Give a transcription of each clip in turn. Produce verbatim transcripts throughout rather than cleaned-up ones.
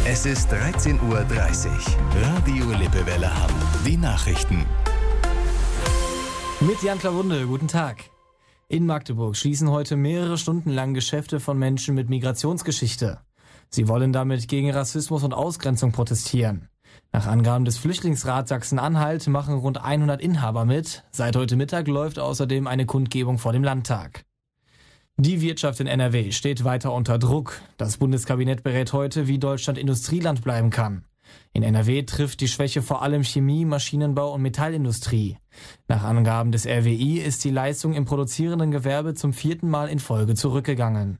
Es ist dreizehn Uhr dreißig. Radio Lippewelle Hamm. Die Nachrichten. Mit Jan Klawunde, guten Tag. In Magdeburg schließen heute mehrere Stunden lang Geschäfte von Menschen mit Migrationsgeschichte. Sie wollen damit gegen Rassismus und Ausgrenzung protestieren. Nach Angaben des Flüchtlingsrats Sachsen-Anhalt machen rund hundert Inhaber mit. Seit heute Mittag läuft außerdem eine Kundgebung vor dem Landtag. Die Wirtschaft in N R W steht weiter unter Druck. Das Bundeskabinett berät heute, wie Deutschland Industrieland bleiben kann. In N R W trifft die Schwäche vor allem Chemie, Maschinenbau und Metallindustrie. Nach Angaben des R W I ist die Leistung im produzierenden Gewerbe zum vierten Mal in Folge zurückgegangen.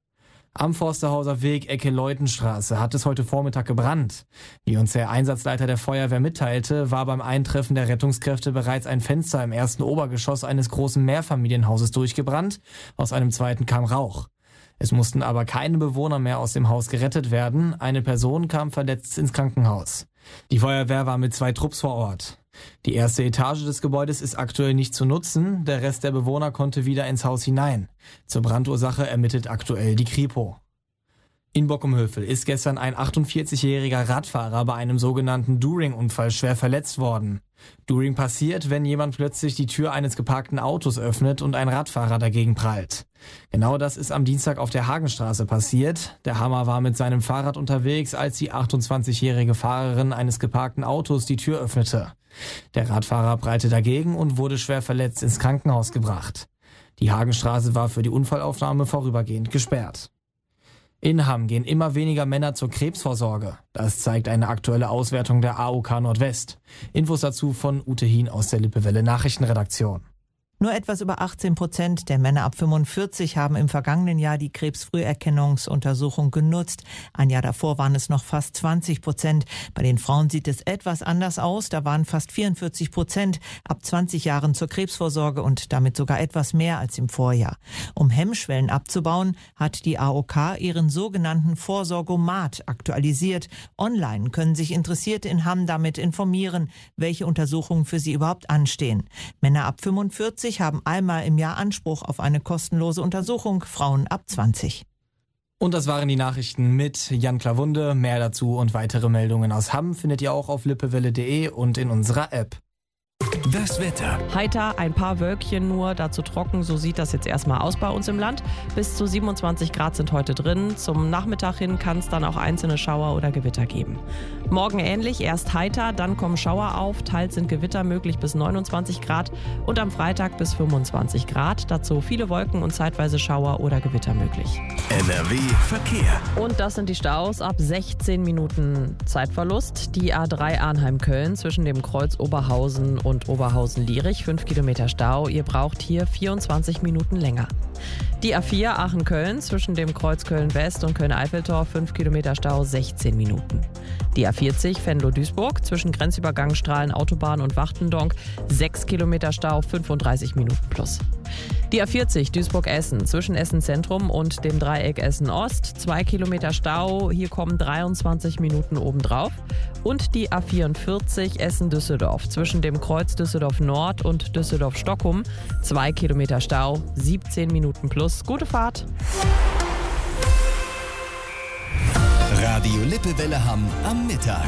Am Forsterhauser Weg, Ecke Leutenstraße, hat es heute Vormittag gebrannt. Wie uns der Einsatzleiter der Feuerwehr mitteilte, war beim Eintreffen der Rettungskräfte bereits ein Fenster im ersten Obergeschoss eines großen Mehrfamilienhauses durchgebrannt. Aus einem zweiten kam Rauch. Es mussten aber keine Bewohner mehr aus dem Haus gerettet werden. Eine Person kam verletzt ins Krankenhaus. Die Feuerwehr war mit zwei Trupps vor Ort. Die erste Etage des Gebäudes ist aktuell nicht zu nutzen. Der Rest der Bewohner konnte wieder ins Haus hinein. Zur Brandursache ermittelt aktuell die Kripo. In Bockumhövel ist gestern ein achtundvierzigjähriger Radfahrer bei einem sogenannten During-Unfall schwer verletzt worden. During passiert, wenn jemand plötzlich die Tür eines geparkten Autos öffnet und ein Radfahrer dagegen prallt. Genau das ist am Dienstag auf der Hagenstraße passiert. Der Hammer war mit seinem Fahrrad unterwegs, als die achtundzwanzigjährige Fahrerin eines geparkten Autos die Tür öffnete. Der Radfahrer prallte dagegen und wurde schwer verletzt ins Krankenhaus gebracht. Die Hagenstraße war für die Unfallaufnahme vorübergehend gesperrt. In Hamm gehen immer weniger Männer zur Krebsvorsorge. Das zeigt eine aktuelle Auswertung der A O K Nordwest. Infos dazu von Ute Hien aus der Lippewelle Nachrichtenredaktion. Nur etwas über achtzehn Prozent der Männer ab fünfundvierzig haben im vergangenen Jahr die Krebsfrüherkennungsuntersuchung genutzt. Ein Jahr davor waren es noch fast zwanzig Prozent. Bei den Frauen sieht es etwas anders aus. Da waren fast vierundvierzig Prozent ab zwanzig Jahren zur Krebsvorsorge und damit sogar etwas mehr als im Vorjahr. Um Hemmschwellen abzubauen, hat die A O K ihren sogenannten Vorsorgomat aktualisiert. Online können sich Interessierte in Hamm damit informieren, welche Untersuchungen für sie überhaupt anstehen. Männer ab fünfundvierzig haben einmal im Jahr Anspruch auf eine kostenlose Untersuchung, Frauen ab zwanzig. Und das waren die Nachrichten mit Jan Klawunde. Mehr dazu und weitere Meldungen aus Hamm findet ihr auch auf lippewelle punkt de und in unserer App. Das Wetter. Heiter, ein paar Wölkchen nur, dazu trocken, so sieht das jetzt erstmal aus bei uns im Land. Bis zu siebenundzwanzig Grad sind heute drin. Zum Nachmittag hin kann es dann auch einzelne Schauer oder Gewitter geben. Morgen ähnlich, erst heiter, dann kommen Schauer auf, teils sind Gewitter möglich bis neunundzwanzig Grad und am Freitag bis fünfundzwanzig Grad. Dazu viele Wolken und zeitweise Schauer oder Gewitter möglich. N R W Verkehr. Und das sind die Staus ab sechzehn Minuten Zeitverlust. Die A drei Arnheim-Köln zwischen dem Kreuz Oberhausen und Oberhausen-Lierich, fünf Kilometer Stau. Ihr braucht hier vierundzwanzig Minuten länger. Die A vier Aachen-Köln zwischen dem Kreuz Köln-West und Köln-Eiffeltor, fünf Kilometer Stau, sechzehn Minuten. Die A vierzig Venlo-Duisburg zwischen Grenzübergang Strahlen-Autobahn und Wachtendonk, sechs Kilometer Stau, fünfunddreißig Minuten plus. Die A vierzig Duisburg-Essen zwischen Essen-Zentrum und dem Dreieck Essen-Ost, zwei Kilometer Stau, hier kommen dreiundzwanzig Minuten obendrauf. Und die A vierundvierzig Essen-Düsseldorf zwischen dem Kreuz Düsseldorf-Nord und Düsseldorf-Stockholm, zwei Kilometer Stau, siebzehn Minuten plus. Gute Fahrt! Radio Lippewelle Hamm am Mittag.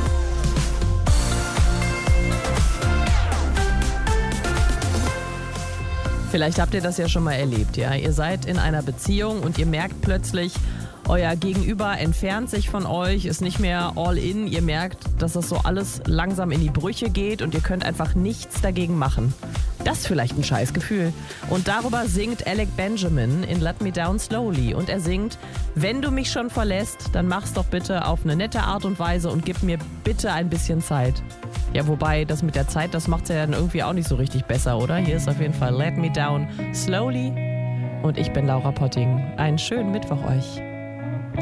Vielleicht habt ihr das ja schon mal erlebt, ja. Ihr seid in einer Beziehung und ihr merkt plötzlich, euer Gegenüber entfernt sich von euch, ist nicht mehr all in. Ihr merkt, dass das so alles langsam in die Brüche geht und ihr könnt einfach nichts dagegen machen. Das ist vielleicht ein Scheißgefühl. Und darüber singt Alec Benjamin in Let Me Down Slowly. Und er singt, wenn du mich schon verlässt, dann mach's doch bitte auf eine nette Art und Weise und gib mir bitte ein bisschen Zeit. Ja, wobei, das mit der Zeit, das macht's ja dann irgendwie auch nicht so richtig besser, oder? Hier ist auf jeden Fall Let Me Down Slowly. Und ich bin Laura Potting. Einen schönen Mittwoch euch.